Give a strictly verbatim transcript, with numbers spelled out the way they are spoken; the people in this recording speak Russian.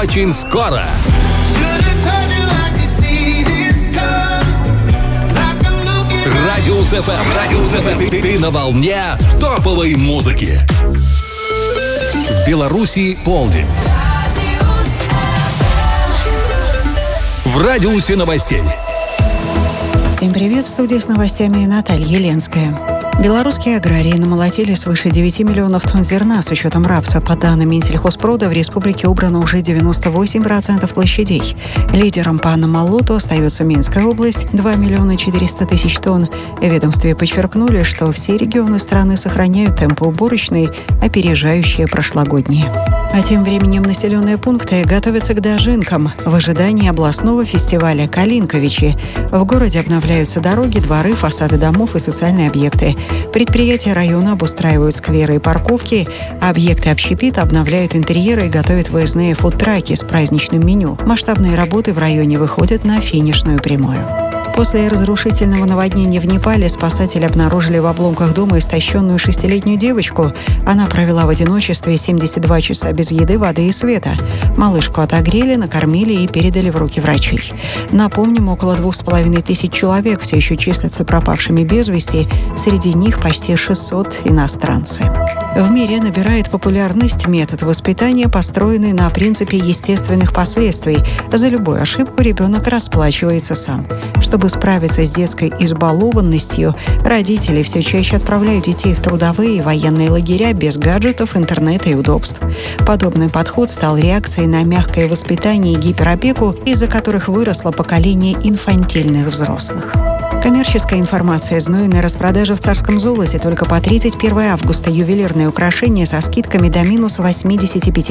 очень скоро. Радиус эф эм. Радиус эф эм. Ты на волне топовой музыки. В Беларуси полдень. В радиусе новостей. Всем привет, в студии с новостями Наталья Еленская. Белорусские аграрии намолотили свыше девяти миллионов тонн зерна с учетом рапса. По данным Минсельхозпрода, в республике убрано уже девяносто восемь процентов площадей. Лидером по намолоту остается Минская область – два миллиона четыреста тысяч тонн. В ведомстве подчеркнули, что все регионы страны сохраняют темпы уборочной, опережающие прошлогодние. А тем временем населенные пункты готовятся к дожинкам в ожидании областного фестиваля «Калинковичи». В городе обновляются дороги, дворы, фасады домов и социальные объекты. Предприятия района обустраивают скверы и парковки, а объекты общепита обновляют интерьеры и готовят выездные фудтраки с праздничным меню. Масштабные работы в районе выходят на финишную прямую. После разрушительного наводнения в Непале спасатели обнаружили в обломках дома истощенную шестилетнюю девочку. Она провела в одиночестве семьдесят два часа без еды, воды и света. Малышку отогрели, накормили и передали в руки врачей. Напомним, около двух с половиной тысяч человек все еще числятся пропавшими без вести. Среди них почти шестьсот иностранцы. В мире набирает популярность метод воспитания, построенный на принципе естественных последствий. За любую ошибку ребенок расплачивается сам. Чтобы справиться с детской избалованностью, родители все чаще отправляют детей в трудовые и военные лагеря без гаджетов, интернета и удобств. Подобный подход стал реакцией на мягкое воспитание и гиперопеку, из-за которых выросло поколение инфантильных взрослых. Коммерческая информация. Знойная распродажа в Царском золоте. Только по тридцать первое августа ювелирные украшения со скидками до минус восемьдесят пять